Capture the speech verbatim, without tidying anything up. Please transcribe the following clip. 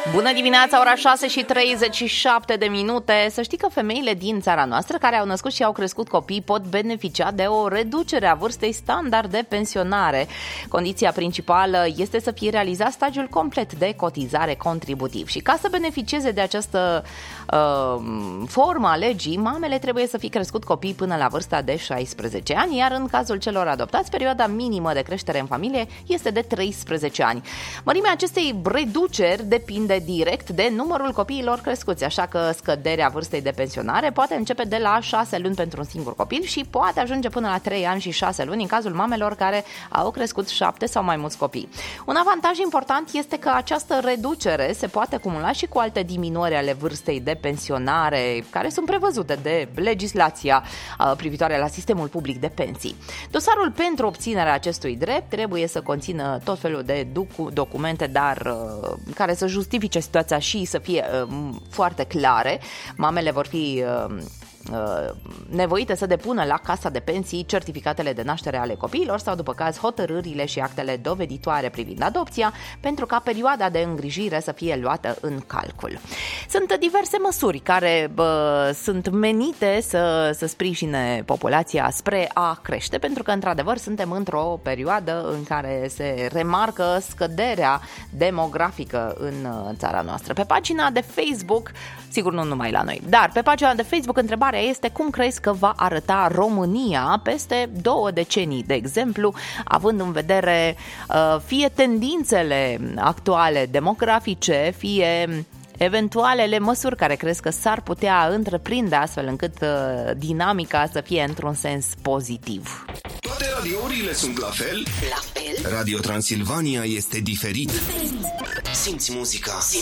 Bună dimineața, ora șase și treizeci și șapte de minute. Să știi că femeile din țara noastră care au născut și au crescut copii pot beneficia de o reducere a vârstei standard de pensionare. Condiția principală este să fie realizat stagiul complet de cotizare contributiv. Și ca să beneficieze de această uh, formă a legii, mamele trebuie să fie crescut copii până la vârsta de șaisprezece ani, iar în cazul celor adoptați, perioada minimă de creștere în familie este de treisprezece ani. Mărimea acestei reduceri depinde direct de numărul copiilor crescuți, așa că scăderea vârstei de pensionare poate începe de la șase luni pentru un singur copil și poate ajunge până la trei ani și șase luni în cazul mamelor care au crescut șapte sau mai mulți copii. Un avantaj important este că această reducere se poate cumula și cu alte diminuări ale vârstei de pensionare care sunt prevăzute de legislația privitoare la sistemul public de pensii. Dosarul pentru obținerea acestui drept trebuie să conțină tot felul de documente, dar care să justifice situația și să fie uh, foarte clare. Mamele vor fi uh, nevoite să depună la Casa de Pensii certificatele de naștere ale copiilor sau, după caz, hotărârile și actele doveditoare privind adopția, pentru ca perioada de îngrijire să fie luată în calcul. Sunt diverse măsuri care bă, sunt menite să, să sprijine populația spre a crește, pentru că, într-adevăr, suntem într-o perioadă în care se remarcă scăderea demografică în țara noastră. Pe pagina de Facebook, sigur nu numai la noi, dar pe pagina de Facebook întrebarea este cum crezi că va arăta România peste două decenii, de exemplu, având în vedere uh, fie tendințele actuale demografice, fie eventualele măsuri care crezi că s-ar putea întreprinde astfel încât uh, dinamica să fie într-un sens pozitiv. Toate radiourile sunt la fel? La fel? Radio Transilvania este diferit. Diferit. Simți muzica. Simți